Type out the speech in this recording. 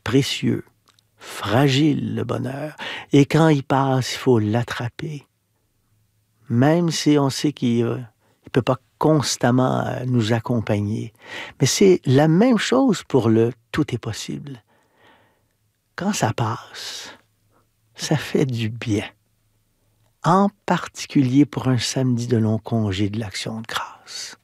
précieux, fragile le bonheur. Et quand il passe, il faut l'attraper. Même si on sait qu'il ne peut pas constamment nous accompagner. Mais c'est la même chose pour le tout est possible. Quand ça passe, ça fait du bien. En particulier pour un samedi de long congé de l'Action de grâce.